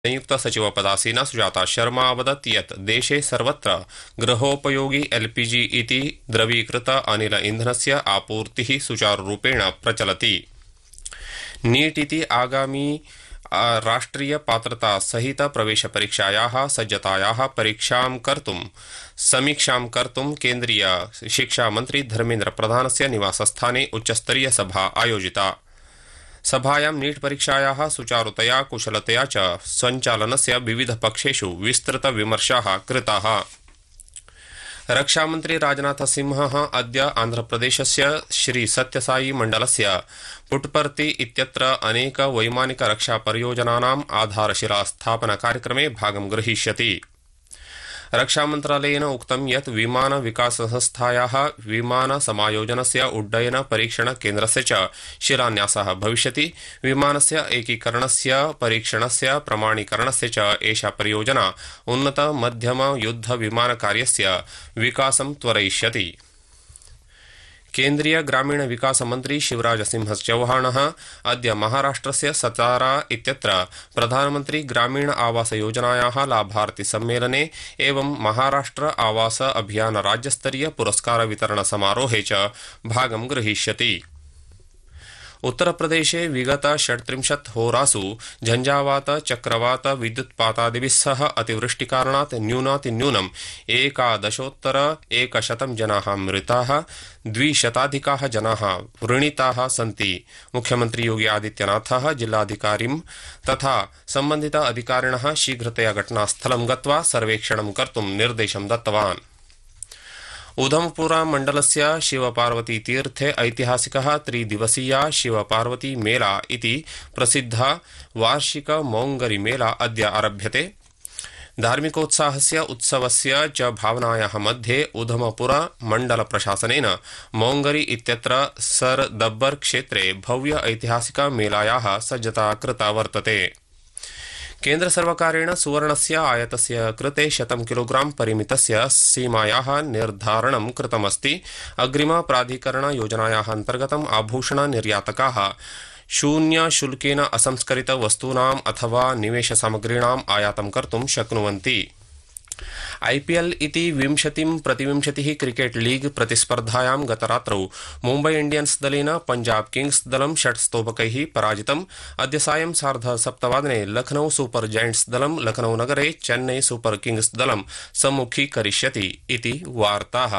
संयुक्तसचिवपदासीना सुजाता शर्मा अवदत् यत् देशे सर्वत्र गृहोपयोगि एलपीजी इति द्रवीकृत अनिल इन्धनस्य आपूर्तिः सुचारुरूपेण प्रचलति। नीट इति आगामी राष्ट्रिय पात्रता सहित प्रवेश परीक्षायाः सज्जतायाः समीक्षां कर्तुं केन्द्रीय शिक्षा मंत्री धर्मेन्द्र प्रधानस्य निवासस्थाने उच्चस्तरीय सभा आयोजिता। सभायां नीट परीक्षायाः सुचारुतया कुशलतया च सञ्चालनस्य विविधपक्षेषु विस्तृतविमर्शाः कृताः। रक्षामन्त्री राजनाथसिंहः अद्य आन्ध्रप्रदेशस्य श्री सत्यसाई मण्डलस्य पुट्पर्ति इत्यत्र अनेक वैमानिक रक्षा परियोजनानाम् आधारशिलास्थापनकार्यक्रमे भागं ग्रहीष्यति। रक्षामन्त्रालयेन उक्तं यत् विमान विकास संस्थायाः विमान समायोजनस्य उड्डयन परीक्षण केन्द्रस्य च शिलान्यासः भविष्यति। विमानस्य एकीकरणस्य परीक्षणस्य प्रमाणीकरणस्य च एषा परियोजना उन्नत मध्यम युद्ध विमानकार्यस्य विकासं त्वरयिष्यति। केन्द्रीय ग्रामीण विकास मंत्री शिवराज सिंह चौहानः अद्य महाराष्ट्रस्य सतारा इत्यत्र प्रधानमंत्री ग्रामीण आवास योजनायाः लाभार्थी सम्मेलने एवं महाराष्ट्र आवास अभियान राज्यस्तरीय पुरस्कार वितरण समारोहे च भागं ग्रहीष्यति। उत्तरप्रदेशे विगत 36 होरासु झंझावात चक्रवात विद्युत्पातादिभिः सह अतिवृष्टिकारणात् न्यूनातिन्यूनम् 11,100 जनाः मृताः, 200 जनाः व्रणिताः सन्ति। मुख्यमंत्री योगी आदित्यनाथः जिल्लाधिकारिं तथा संबंधित अधिकारिणः शीघ्रतया घटनास्थलं गत्वा सर्वेक्षणं कर्तुं निर्देशं दत्तवान्। उधमपुरा मण्डलस्य शिवपार्वती तीर्थे ऐतिहासिकः 3 दिवसीया शिवपार्वती मेला इति प्रसिद्धा वार्षिक मौङ्गरी मेला अद्य आरभ्यते। धार्मिकोत्साहस्य उत्सवस्य च भावनायाः मध्ये उधमपुरा मण्डल प्रशासनेन मौङ्गरी इत्यत्र सर दब्बर क्षेत्रे भव्य ऐतिहासिक मेलायाः सज्जता कृता वर्तते। केन्द्र सर्वकारेण सुवर्णस्य आयातस्य कृते 100 किलोग्राम परिमितस्य सीमायाः निर्धारणं कृतमस्ति। अग्रिम प्राधिकरण योजनायाः अन्तर्गतम् आभूषण निर्यातकाः शून्य शुल्केन असंस्करित वस्तूनाम् अथवा निवेश सामग्रीणाम् आयातं कर्तुं शक्नुवन्ति। आईपीएल इति 20-प्रतिविंशतिः क्रिकेट लीग प्रतिस्पर्धायां गतरात्रौ मुम्बै इंडियन्स दलेन पंजाब किंग्स दलं 6 स्तोभकैः पराजितम्। अद्य सायं 7:30 लखनऊ सुपर जायंट्स दलं लखनऊ नगरे चेन्नई सुपर किंग्स दलं सम्मुखीकरिष्यति इति वार्ताः।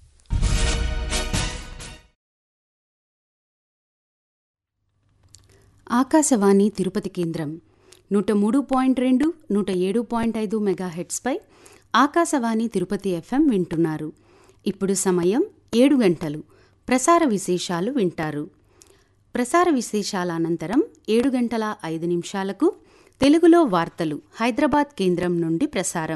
ఆకాశవాణి తిరుపతి కేంద్రం 103.2 107.5 మెగాహెర్ట్జ్ పై ఆకాశవాణి తిరుపతి ఎఫ్ఎం వింటున్నారు. ఇప్పుడు సమయం 7 గంటలు. ప్రసార విశేషాలు వింటారు. ప్రసార విశేషాల అనంతరం 7:05 తెలుగులో వార్తలు హైదరాబాద్ కేంద్రం నుండి ప్రసారం.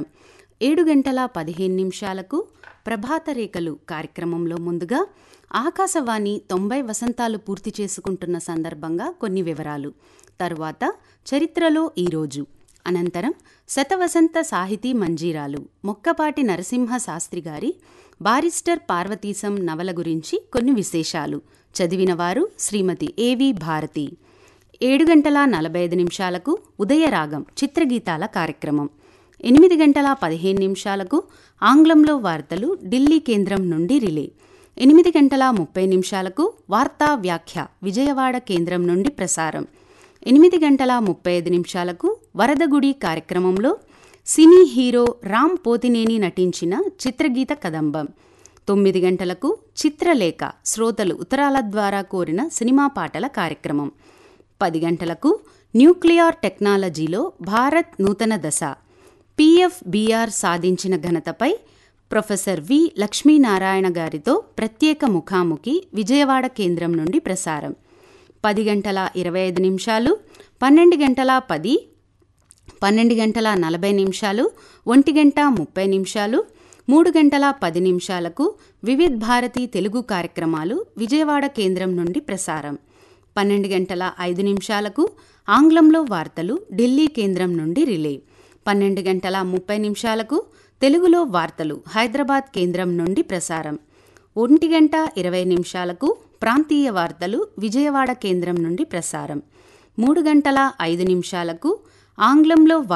7:15 ప్రభాత రేఖలు కార్యక్రమంలో ముందుగా ఆకాశవాణి 90 వసంతాలు పూర్తి చేసుకుంటున్న సందర్భంగా కొన్ని వివరాలు, తరువాత చరిత్రలో ఈరోజు, అనంతరం శతవసంత సాహితీ మంజీరాలు మొక్కపాటి నరసింహ శాస్త్రి గారి బారిస్టర్ పార్వతీశం నవల గురించి కొన్ని విశేషాలు. చదివినవారు శ్రీమతి ఏవి భారతి. 7:45 ఉదయరాగం చిత్రగీతాల కార్యక్రమం. 8:15 ఆంగ్లంలో వార్తలు ఢిల్లీ కేంద్రం నుండి రిలే. 8:30 వార్తా వ్యాఖ్య విజయవాడ కేంద్రం నుండి ప్రసారం. 8:35 వరదగుడి కార్యక్రమంలో సినీ హీరో రామ్ పోతినేని నటించిన చిత్రగీత కదంబం. 9 గంటలకు చిత్రలేఖ శ్రోతలు ఉత్తరాల ద్వారా కోరిన సినిమా పాటల కార్యక్రమం. 10 గంటలకు న్యూక్లియర్ టెక్నాలజీలో భారత్ నూతన దశ, పిఎఫ్బిఆర్ సాధించిన ఘనతపై ప్రొఫెసర్ వి లక్ష్మీనారాయణ గారితో ప్రత్యేక ముఖాముఖి విజయవాడ కేంద్రం నుండి ప్రసారం. 10:25 12:10 12:40 1:30 3:10 వివిధ్ భారతి తెలుగు కార్యక్రమాలు విజయవాడ కేంద్రం నుండి ప్రసారం. 12:05 ఆంగ్లంలో వార్తలు ఢిల్లీ కేంద్రం నుండి రిలే. 12:30 తెలుగులో వార్తలు హైదరాబాద్ కేంద్రం నుండి ప్రసారం. 1:20 ప్రాంతీయ వార్తలు విజయవాడ కేంద్రం నుండి ప్రసారం. 3:05 ఆంగ్లంలో